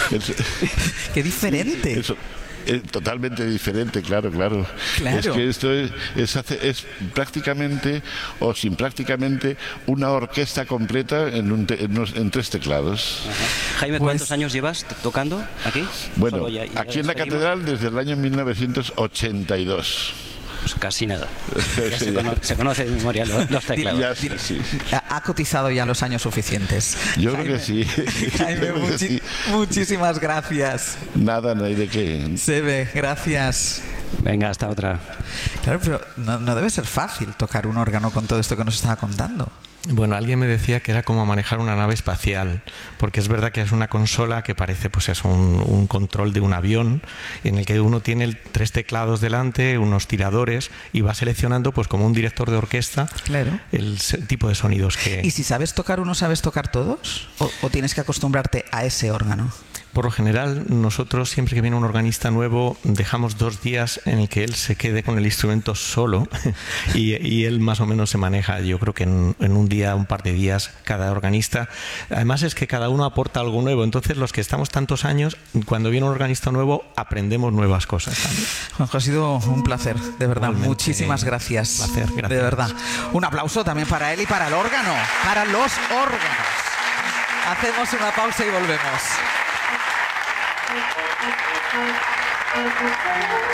¡Qué diferente! Eso, totalmente diferente, claro. Claro. Es que esto es prácticamente, o sin prácticamente, una orquesta completa en 3 teclados. Ajá. Jaime, Pues, ¿cuántos años llevas tocando aquí? Bueno, Solo ya aquí en la despedimos. catedral desde el año 1982. Pues casi nada. Ya se conoce de memoria los teclados. Ya, sí. Ha cotizado ya los años suficientes. Yo creo que sí. Jaime, Yo creo que sí. muchísimas gracias. Nada, no hay de qué. Sebe, gracias. Venga, hasta otra. Claro, pero no debe ser fácil tocar un órgano con todo esto que nos estaba contando. Bueno, alguien me decía que era como manejar una nave espacial, porque es verdad que es una consola que parece pues es un control de un avión, en el que uno tiene 3 teclados delante, unos tiradores, y va seleccionando pues como un director de orquesta Claro. el tipo de sonidos que... ¿Y si sabes tocar uno, sabes tocar todos? ¿O tienes que acostumbrarte a ese órgano? Por lo general, nosotros siempre que viene un organista nuevo dejamos 2 días en el que él se quede con el instrumento solo y él más o menos se maneja. Yo creo que en un día, un par de días, cada organista. Además es que cada uno aporta algo nuevo. Entonces los que estamos tantos años, cuando viene un organista nuevo, aprendemos nuevas cosas también. Juanjo, ha sido un placer, de verdad. Igualmente, muchísimas gracias. Placer, gracias. De verdad. Un aplauso también para él y para el órgano, para los órganos. Hacemos una pausa y volvemos.